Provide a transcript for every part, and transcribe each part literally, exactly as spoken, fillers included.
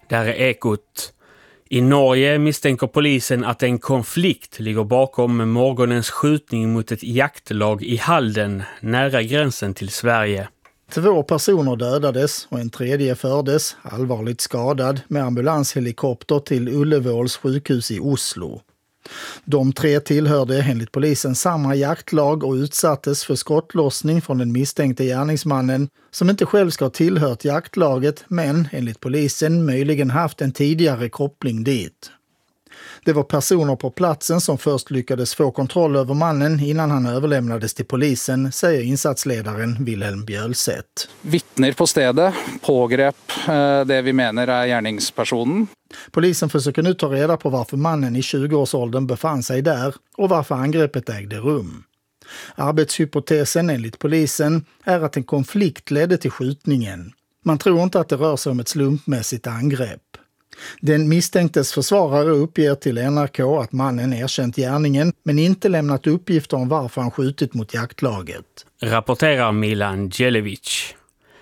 Där är Ekot. I Norge misstänker polisen att en konflikt ligger bakom morgonens skjutning mot ett jaktlag i Halden, nära gränsen till Sverige. Två personer dödades och en tredje fördes, allvarligt skadad, med ambulanshelikopter till Ullevåls sjukhus i Oslo. De tre tillhörde enligt polisen samma jaktlag och utsattes för skottlossning från den misstänkte gärningsmannen som inte själv ska ha tillhört jaktlaget men enligt polisen möjligen haft en tidigare koppling dit. Det var personer på platsen som först lyckades få kontroll över mannen innan han överlämnades till polisen, säger insatsledaren Wilhelm Bjölseth. Vittner på stället pågrep det vi menar är gärningspersonen. Polisen försöker nu ta reda på varför mannen i tjugoårsåldern befann sig där och varför angreppet ägde rum. Arbetshypotesen enligt polisen är att en konflikt ledde till skjutningen. Man tror inte att det rör sig om ett slumpmässigt angrepp. Den misstänktes försvarare uppger till N R K att mannen erkänt gärningen men inte lämnat uppgifter om varför han skjutit mot jaktlaget. Rapporterar Milan Djelevic.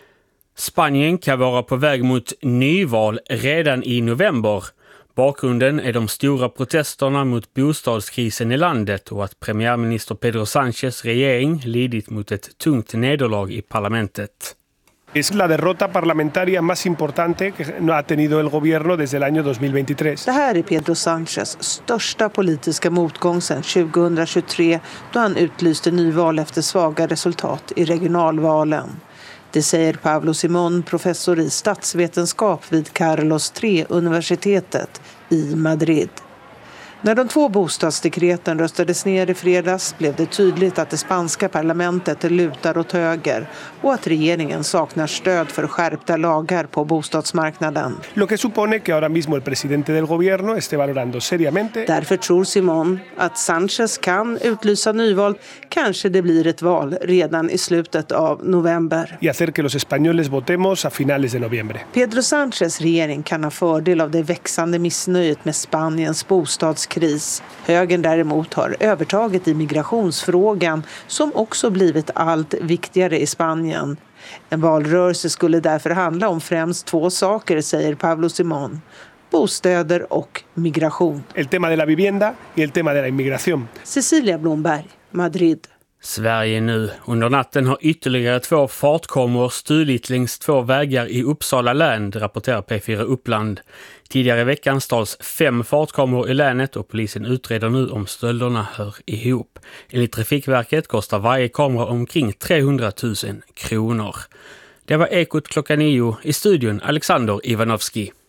Spanien kan vara på väg mot nyval redan i november. Bakgrunden är de stora protesterna mot bostadskrisen i landet och att premiärminister Pedro Sánchez regering lidit mot ett tungt nederlag i parlamentet. Es la derrota parlamentaria más importante que ha tenido el gobierno desde el año dos mil veintitrés. Det här är Pedro Sánchez största politiska motgång sedan tjugohundratjugotre då han utlyste nyval efter svaga resultat i regionalvalen. Det säger Pablo Simón, professor i statsvetenskap vid Carlos tre-universitetet i Madrid. När de två bostadsdekreten röstades ner i fredags blev det tydligt att det spanska parlamentet lutar åt höger och att regeringen saknar stöd för skärpta lagar på bostadsmarknaden. Lo que supone que ahora mismo el presidente del gobierno esté valorando seriamente. Därför tror Simón att Sánchez kan utlysa nyval, kanske det blir ett val redan i slutet av november. Y hacer que los españoles votemos a finales de noviembre. Pedro Sánchez regering kan ha fördel av det växande missnöjet med Spaniens bostads kris. Högern däremot har övertaget i migrationsfrågan som också blivit allt viktigare i Spanien. En valrörelse skulle därför handla om främst två saker, säger Pablo Simón. Bostäder och migration. El tema de la vivienda y el tema de la inmigración. Cecilia Blomberg, Madrid. Sverige nu. Under natten har ytterligare två fartkameror stulit längs två vägar i Uppsala län, rapporterar P fyra Uppland. Tidigare i veckan stals fem fartkameror i länet och polisen utreder nu om stölderna hör ihop. Enligt Trafikverket kostar varje kamera omkring trehundratusen kronor. Det var Ekot klockan nio, i studion Alexander Ivanovski.